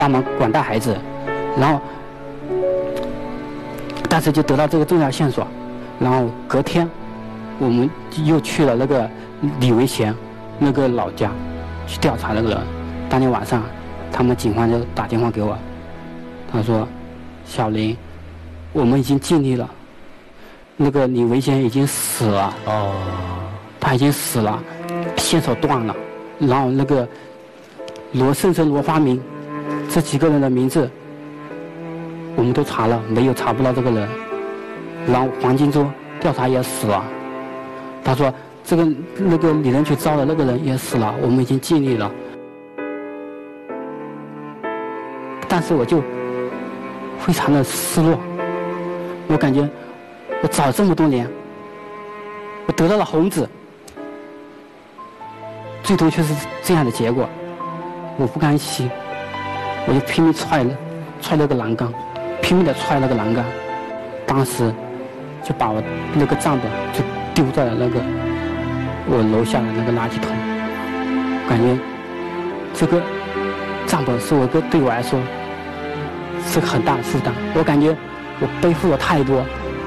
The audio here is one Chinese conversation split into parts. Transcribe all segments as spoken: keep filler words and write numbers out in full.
帮忙管带孩子，然后但是就得到这个重要线索，然后隔天我们又去了那个李维贤那个老家去调查那个人。当天晚上他们警方就打电话给我，他说小林，我们已经尽力了，那个李维贤已经死了，哦，他已经死了，线索断了，然后那个罗胜生、罗发明这几个人的名字我们都查了，没有查不到这个人。然后黄金洲调查也死了，他说这个那个李仁去招的那个人也死了，我们已经尽力了。但是我就非常的失落，我感觉我找了这么多年，我得到了红子，最终却是这样的结果，我不甘心，我就拼命踹了踹那个栏杆，拼命的踹那个栏杆，当时就把我那个账本就丢在了那个我楼下的那个垃圾桶，感觉这个账本是我个对我来说是个很大的负担，我感觉我背负了太多。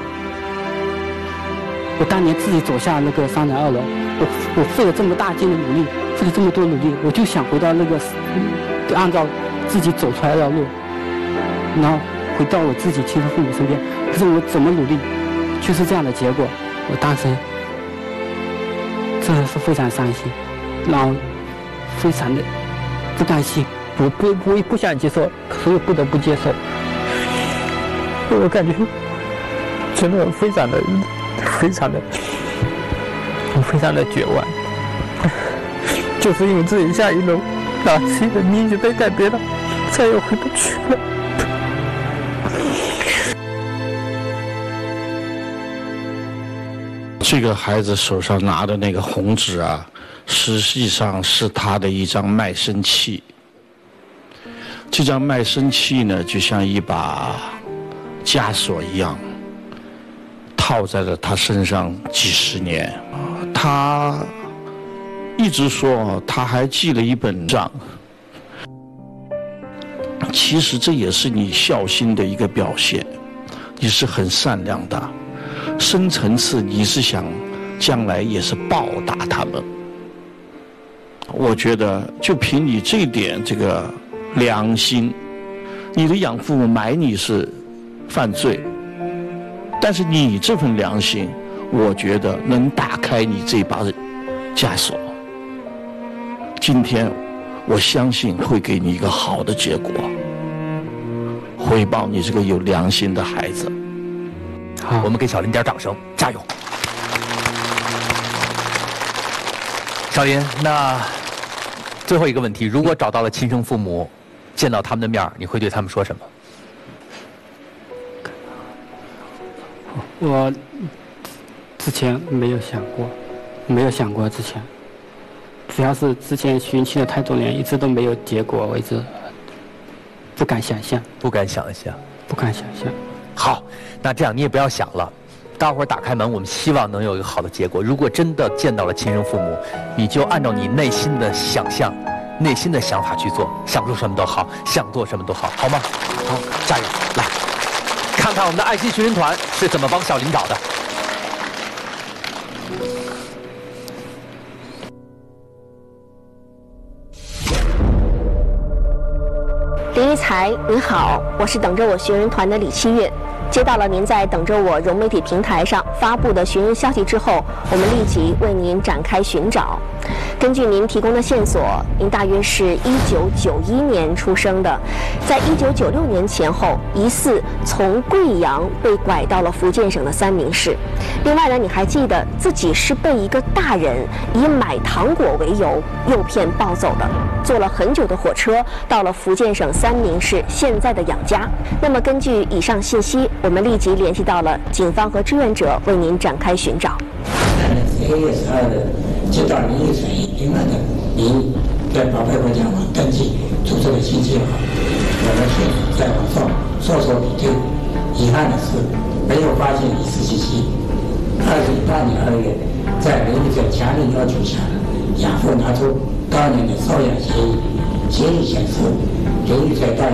我当年自己走下那个三层二楼，我我费了这么大劲的努力，费了这么多努力，我就想回到那个按照自己走出来的路，然后回到我自己亲生父母身边。可是我怎么努力，却是这样的结果。我当时真的是非常伤心，然后非常的不甘心。我不我也不想接受，可是又不得不接受。我感觉真的非常的非常的我非常的绝望，就是因为自己下一楼，把自己的命就被改变了，再也回不去了。 这个孩子手上拿的那个红纸啊，实际上是他的一张卖身契。这张卖身契呢，就像一把枷锁一样，套在了他身上几十年。他一直说他还记了一本账，其实这也是你孝心的一个表现，你是很善良的，深层次你是想将来也是报答他们。我觉得就凭你这点这个良心，你的养父母埋你是犯罪，但是你这份良心，我觉得能打开你这把枷锁。今天我相信会给你一个好的结果，回报你这个有良心的孩子。 好，我们给小林点掌声，加油！小林，那最后一个问题，如果找到了亲生父母，见到他们的面，你会对他们说什么？ 我之前没有想过，没有想过之前，主要是之前寻亲了太多年，一直都没有结果，我一直不敢想象， 不敢想象， 不敢想象。 好，那这样你也不要想了，待会儿打开门，我们希望能有一个好的结果。如果真的见到了亲生父母，你就按照你内心的想象、内心的想法去做，想做什么都好，想做什么都好，好吗？好，加油！来，看看我们的爱心寻人团是怎么帮小林找的。 林育才，你好，我是等着我寻人团的李七月。接到了您在等着我融媒体平台上发布的寻人消息之后，我们立即为您展开寻找。根据您提供的线索，您大约是一九九一年出生的，在一九九六年前后，疑似从贵阳被拐到了福建省的三明市。另外呢，你还记得自己是被一个大人以买糖果为由诱骗抱走的，坐了很久的火车到了福建省三明市现在的养家。那么根据以上信息，我们立即联系到了警方和志愿者，为您展开寻找。 十一月十二日接到林育才另外的您在宝贝国家网登记注册的信息后，我们去在网上搜索比对，遗憾的是没有发现疑似信息。二零一八年二月，在林育才强烈要求下，养父拿出当年的收养协议， 竭力显示，荣誉在大。